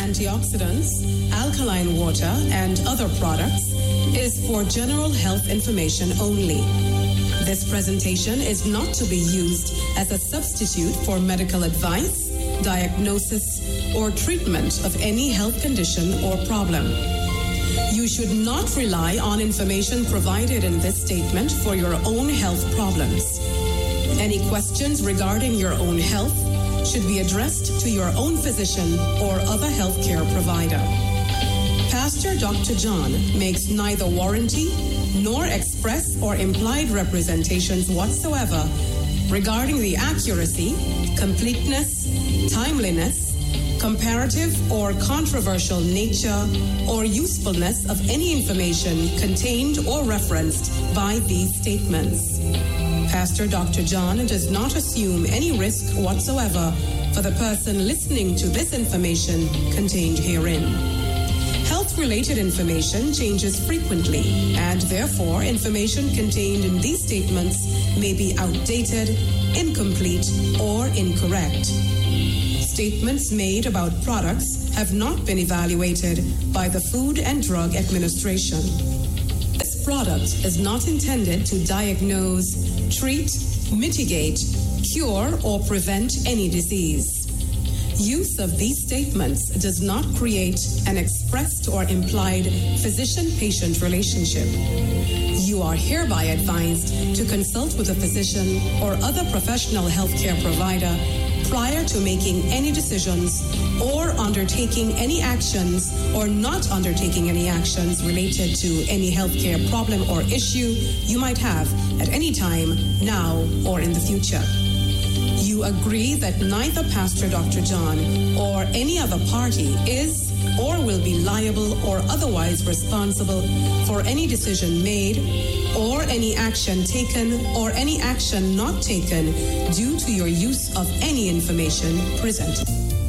antioxidants, alkaline water, and other products is for general health information only. This presentation is not to be used as a substitute for medical advice, diagnosis, or treatment of any health condition or problem. You should not rely on information provided in this statement for your own health problems. Any questions regarding your own health should be addressed to your own physician or other healthcare provider. Pastor Dr. John makes neither warranty nor express or implied representations whatsoever regarding the accuracy, completeness, timeliness, comparative or controversial nature or usefulness of any information contained or referenced by these statements. Pastor Dr. John does not assume any risk whatsoever for the person listening to this information contained herein. Health-related information changes frequently, and therefore information contained in these statements may be outdated, incomplete, or incorrect. Statements made about products have not been evaluated by the Food and Drug Administration. This product is not intended to diagnose, treat, mitigate, cure, or prevent any disease. Use of these statements does not create an expressed or implied physician-patient relationship. You are hereby advised to consult with a physician or other professional healthcare provider prior to making any decisions or undertaking any actions or not undertaking any actions related to any healthcare problem or issue you might have at any time, now or in the future. You agree that neither Pastor Dr. John or any other party is or will be liable or otherwise responsible for any decision made or any action taken or any action not taken due to your use of any information presented.